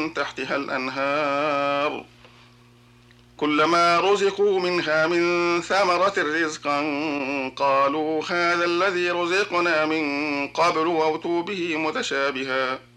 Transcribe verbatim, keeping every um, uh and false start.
تحتها الأنهار كلما رزقوا منها من ثمرة رزقا قالوا هذا الذي رزقنا من قبل وأتوا به متشابها